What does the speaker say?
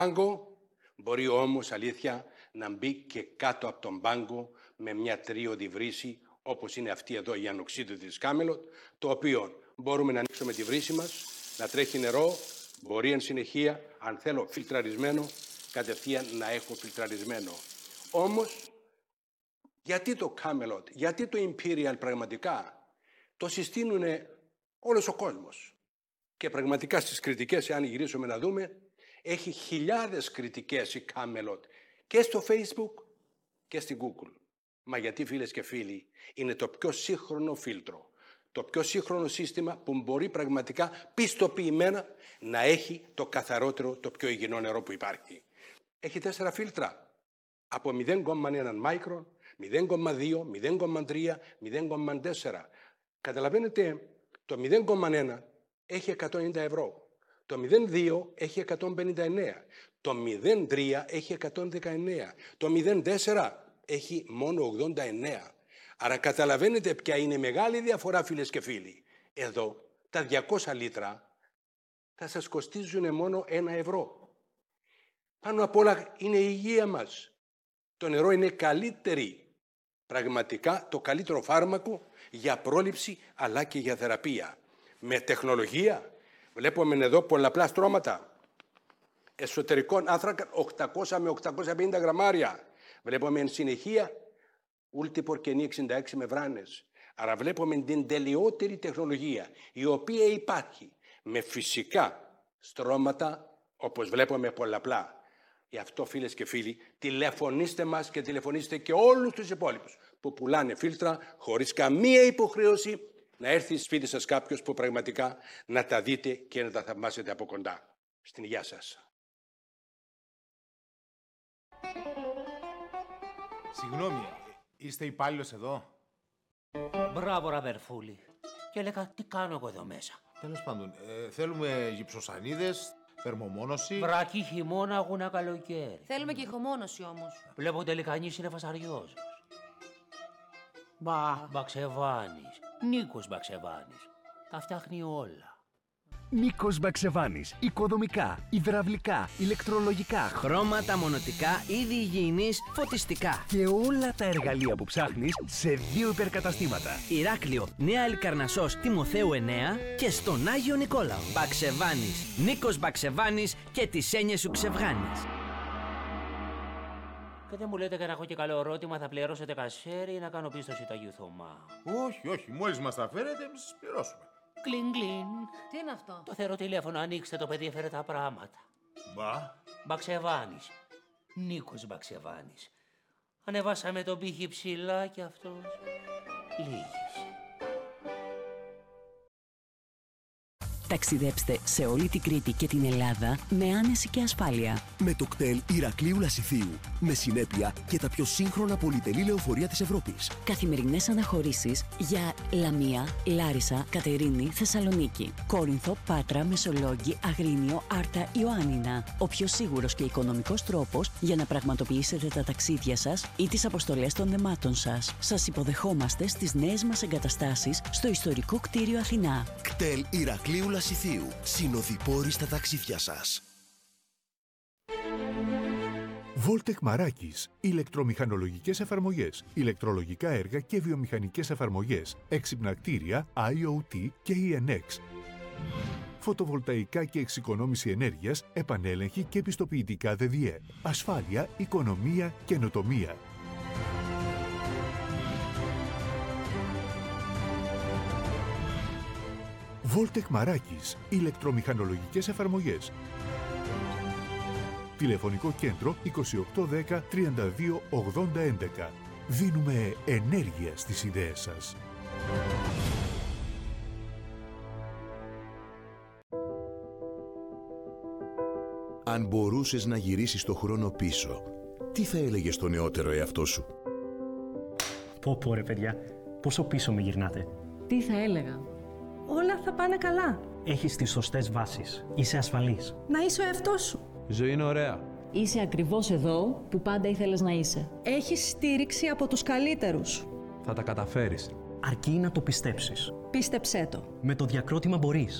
πάγκο, μπορεί όμως αλήθεια να μπει και κάτω από τον πάγκο με μια τρίωδη βρύση, όπως είναι αυτή εδώ η ανοξίδωτη της Κάμελοτ, το οποίο μπορούμε να ανοίξουμε τη βρύση μας, να τρέχει νερό, μπορεί εν συνεχεία, αν θέλω φιλτραρισμένο, κατευθείαν να έχω φιλτραρισμένο. Όμως, γιατί το Camelot, γιατί το Imperial πραγματικά το συστήνουν όλος ο κόσμος. Και πραγματικά στις κριτικές, εάν γυρίσουμε να δούμε, έχει χιλιάδες κριτικές η Camelot και στο Facebook και στην Google. Μα γιατί, φίλες και φίλοι, είναι το πιο σύγχρονο φίλτρο, το πιο σύγχρονο σύστημα που μπορεί πραγματικά πιστοποιημένα να έχει το καθαρότερο, το πιο υγιεινό νερό που υπάρχει. Έχει 4 φίλτρα, από 0,1 μάικρον, 0,2, 0,3, 0,4. Καταλαβαίνετε, το 0,1 έχει 190 ευρώ, το 0,2 έχει 159, το 0,3 έχει 119, το 0,4 έχει μόνο 89. Άρα καταλαβαίνετε ποια είναι η μεγάλη διαφορά, φίλες και φίλοι. Εδώ τα 200 λίτρα θα σας κοστίζουν μόνο 1 ευρώ. Πάνω απ' όλα είναι η υγεία μας. Το νερό είναι καλύτερη, πραγματικά το καλύτερο φάρμακο για πρόληψη αλλά και για θεραπεία. Με τεχνολογία βλέπουμε εδώ πολλαπλά στρώματα εσωτερικών άνθρακα 800 με 850 γραμμάρια. Βλέπουμε εν συνεχεία ούλτιπορκενή 66 μεμβράνες. Άρα βλέπουμε την τελειότερη τεχνολογία η οποία υπάρχει με φυσικά στρώματα όπως βλέπουμε πολλαπλά. Γι' αυτό, φίλες και φίλοι, τηλεφωνήστε μας και τηλεφωνήστε και όλους τους υπόλοιπους που πουλάνε φίλτρα χωρίς καμία υποχρέωση να έρθει σπίτι σας κάποιος που πραγματικά να τα δείτε και να τα θαυμάσετε από κοντά. Στην υγεία σας. Συγγνώμη, είστε υπάλληλος εδώ? Μπράβο, Ραβερφούλη. Και έλεγα, τι κάνω εγώ εδώ μέσα. Τέλος πάντων, θέλουμε γυψοσανίδες, θερμομόνωση. Βρακή χειμώνα, αγούνα καλοκαίρι. Θέλουμε και ηχομόνωση όμως. Βλέπω τελικανής είναι φασαριός. Μπαξεβάνης. Νίκος Μπαξεβάνης. Τα φτιάχνει όλα. Νίκος Μπαξεβάνης. Οικοδομικά, υδραυλικά, ηλεκτρολογικά, χρώματα, μονοτικά, είδη υγιεινής, φωτιστικά. Και όλα τα εργαλεία που ψάχνεις σε 2 υπερκαταστήματα. Ηράκλειο, Νέα Αλικαρνασσός, Τιμοθέου 9 και στον Άγιο Νικόλαο. Μπαξεβάνης. Νίκος Μπαξεβάνης και τις έννοιες σου ξεβγάνεις. Και δεν μου λέτε και να έχω και καλό ερώτημα, θα πληρώσετε κασέρι ή να κάνω πίστοση του Αγίου Θωμά? Όχι, μόλις μας τα φέρετε, εμείς σας πληρώσουμε. Κλιν, κλιν. Τι είναι αυτό? Το θεροτηλέφωνο, ανοίξτε, το παιδί έφερε τα πράγματα. Μπαξεβάνης. Νίκος Μπαξεβάνης. Ανεβάσαμε τον πύχη ψηλά και αυτός λύγησε. Ταξιδέψτε σε όλη την Κρήτη και την Ελλάδα με άνεση και ασφάλεια. Με το κτέλ Ηρακλείου Λασιθίου. Με συνέπεια και τα πιο σύγχρονα πολυτελή λεωφορεία της Ευρώπης. Καθημερινές αναχωρήσεις για Λαμία, Λάρισα, Κατερίνη, Θεσσαλονίκη, Κόρινθο, Πάτρα, Μεσολόγγι, Αγρίνιο, Άρτα, Ιωάννινα. Ο πιο σίγουρος και οικονομικός τρόπος για να πραγματοποιήσετε τα ταξίδια σας ή τις αποστολές των δεμάτων σας. Σας υποδεχόμαστε στις νέες μας εγκαταστάσεις στο ιστορικό κτίριο Αθηνά. Κτέλ Ηρακλείου Λασιθίου. Συνοδοιπόροι στα ταξίδια σας. Voltec Marakis. Ηλεκτρομηχανολογικές εφαρμογές, ηλεκτρολογικά έργα και βιομηχανικές εφαρμογές, έξυπνα κτίρια, IoT και ENX. Φωτοβολταϊκά και εξοικονόμηση ενέργειας, επανέλεγχη και πιστοποιητικά ΔΔΕ. Ασφάλεια, οικονομία, καινοτομία. Voltec Marakis. Ηλεκτρομηχανολογικές εφαρμογές. Τηλεφωνικό κέντρο 2810 32 80 11. Δίνουμε ενέργεια στις ιδέες σας. Αν μπορούσες να γυρίσεις το χρόνο πίσω, τι θα έλεγες στο νεότερο εαυτό σου? Πω ρε παιδιά, πόσο πίσω με γυρνάτε? Τι θα έλεγα? Όλα θα πάνε καλά. Έχεις τις σωστές βάσεις. Είσαι ασφαλής. Να είσαι ο εαυτός σου. Η ζωή είναι ωραία. Είσαι ακριβώς εδώ που πάντα ήθελες να είσαι. Έχεις στήριξη από τους καλύτερους. Θα τα καταφέρεις. Αρκεί να το πιστέψεις. Πίστεψέ το. Με το διακρότημα μπορείς.